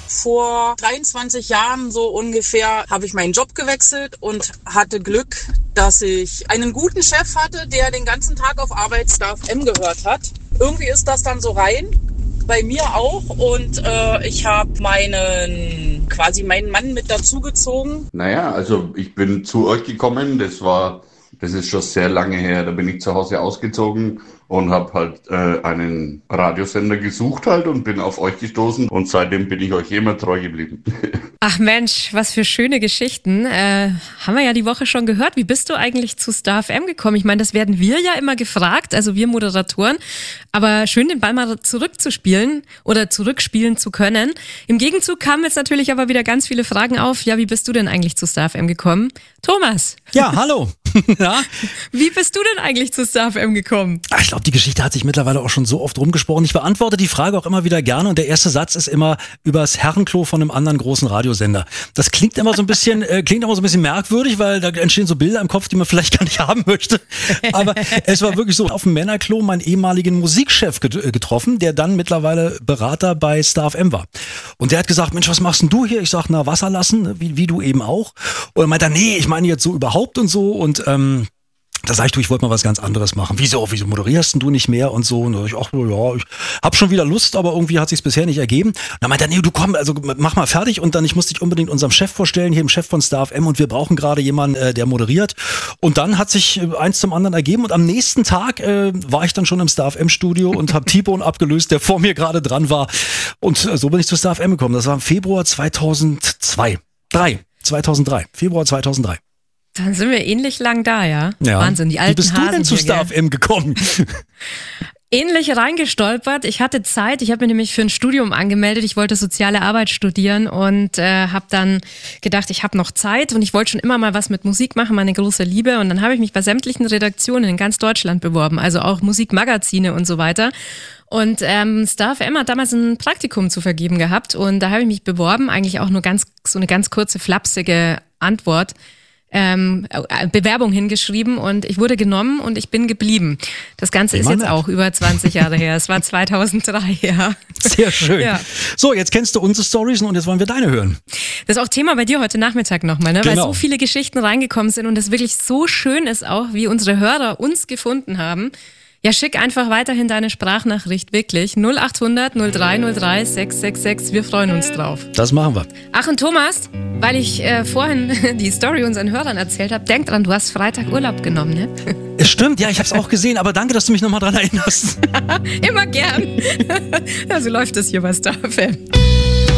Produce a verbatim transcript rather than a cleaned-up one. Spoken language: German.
vor dreiundzwanzig Jahren so ungefähr habe ich meinen Job gewechselt und hatte Glück, dass ich einen guten Chef hatte, der den ganzen Tag auf Arbeit Star F M gehört hat. Irgendwie ist das dann so rein, bei mir auch, und äh, ich habe meinen, quasi meinen Mann mit dazugezogen. Naja, also ich bin zu euch gekommen, das war, das ist schon sehr lange her, da bin ich zu Hause ausgezogen und habe halt äh, einen Radiosender gesucht halt und bin auf euch gestoßen und seitdem bin ich euch immer treu geblieben. Ach Mensch, was für schöne Geschichten. Äh, haben wir ja die Woche schon gehört. Wie bist du eigentlich zu Star F M gekommen? Ich meine, das werden wir ja immer gefragt, also wir Moderatoren. Aber schön, den Ball mal zurückzuspielen oder zurückspielen zu können. Im Gegenzug kamen jetzt natürlich aber wieder ganz viele Fragen auf. Ja, wie bist du denn eigentlich zu Star F M gekommen? Thomas. Ja, hallo. Ja? Wie bist du denn eigentlich zu Star F M gekommen? Ach, ich glaube, die Geschichte hat sich mittlerweile auch schon so oft rumgesprochen. Ich beantworte die Frage auch immer wieder gerne und der erste Satz ist immer übers Herrenklo von einem anderen großen Radiosender. Das klingt immer so ein bisschen, äh, klingt immer so ein bisschen merkwürdig, weil da entstehen so Bilder im Kopf, die man vielleicht gar nicht haben möchte. Aber es war wirklich so, auf dem Männerklo meinen ehemaligen Musikchef get- getroffen, der dann mittlerweile Berater bei Star F M war. Und der hat gesagt, Mensch, was machst denn du hier? Ich sag, na, Wasser lassen, wie, wie du eben auch. Und er meinte, nee, ich meine jetzt so überhaupt und so und ähm, da sag ich, du, ich wollte mal was ganz anderes machen. Wieso, wieso moderierst denn du nicht mehr und so? Und ich, ach, ja, ich hab schon wieder Lust, aber irgendwie hat sich's bisher nicht ergeben. Und dann meinte er, nee, du komm, also mach mal fertig und dann, ich muss dich unbedingt unserem Chef vorstellen, hier dem Chef von Star F M und wir brauchen gerade jemanden, äh, der moderiert. Und dann hat sich äh, eins zum anderen ergeben und am nächsten Tag äh, war ich dann schon im Star F M-Studio und hab T-Bone abgelöst, der vor mir gerade dran war. Und äh, so bin ich zu Star F M gekommen. Das war im Februar zweitausendzwei. Drei. zweitausenddrei. Februar zweitausenddrei. Dann sind wir ähnlich lang da, ja? Ja. Wahnsinn, die alten Wie bist Hasen du denn zu hier, Star gell? F M gekommen? Ähnlich reingestolpert. Ich hatte Zeit. Ich habe mich nämlich für ein Studium angemeldet. Ich wollte soziale Arbeit studieren und äh, habe dann gedacht, ich habe noch Zeit und ich wollte schon immer mal was mit Musik machen, meine große Liebe. Und dann habe ich mich bei sämtlichen Redaktionen in ganz Deutschland beworben, also auch Musikmagazine und so weiter. Und ähm, Star F M hat damals ein Praktikum zu vergeben gehabt und da habe ich mich beworben, eigentlich auch nur ganz so eine ganz kurze, flapsige Antwort. Ähm, Bewerbung hingeschrieben und ich wurde genommen und ich bin geblieben. Das Ganze ist jetzt auch über zwanzig Jahre her. Es war zweitausenddrei, ja. Sehr schön. Ja. So, jetzt kennst du unsere Storys und jetzt wollen wir deine hören. Das ist auch Thema bei dir heute Nachmittag nochmal, ne? Genau. Weil so viele Geschichten reingekommen sind und es wirklich so schön ist auch, wie unsere Hörer uns gefunden haben. Ja, schick einfach weiterhin deine Sprachnachricht, wirklich. null achthundert null drei null drei sechs sechs sechs, wir freuen uns drauf. Das machen wir. Ach und Thomas, weil ich äh, vorhin die Story unseren Hörern erzählt habe, denk dran, du hast Freitag Urlaub genommen, ne? Es stimmt, ja, ich hab's auch gesehen, aber danke, dass du mich nochmal dran erinnerst. Immer gern. Ja, so läuft es hier bei Star F M.